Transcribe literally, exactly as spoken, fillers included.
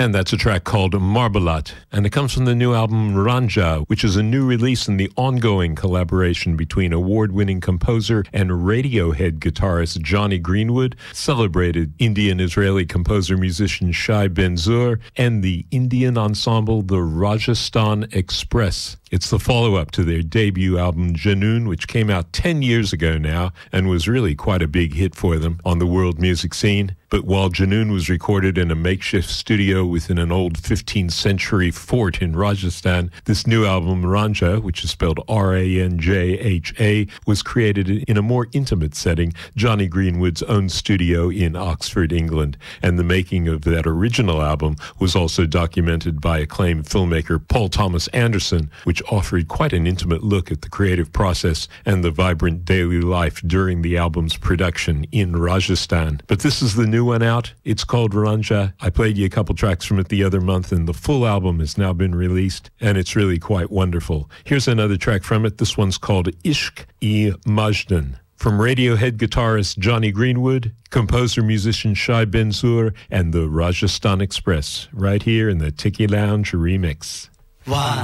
And that's a track called Marbalat, and it comes from the new album Ranja, which is a new release in the ongoing collaboration between award-winning composer and Radiohead guitarist Jonny Greenwood, celebrated Indian-Israeli composer-musician Shai Ben-Zur, and the Indian ensemble the Rajasthan Express. It's the follow-up to their debut album Junoon, which came out ten years ago now and was really quite a big hit for them on the world music scene. But while Junoon was recorded in a makeshift studio within an old fifteenth century fort in Rajasthan, this new album, Ranja, which is spelled R A N J H A, was created in a more intimate setting, Jonny Greenwood's own studio in Oxford, England. And the making of that original album was also documented by acclaimed filmmaker Paul Thomas Anderson, which offered quite an intimate look at the creative process and the vibrant daily life during the album's production in Rajasthan. But this is the new one out. It's called Ranja. I played you a couple tracks from it the other month, and the full album has now been released, and it's really quite wonderful. Here's another track from it. This one's called Ishq-e Majdan. From Radiohead guitarist Jonny Greenwood, composer-musician Shai Ben-Zur, and the Rajasthan Express, right here in the Tiki Lounge remix. One.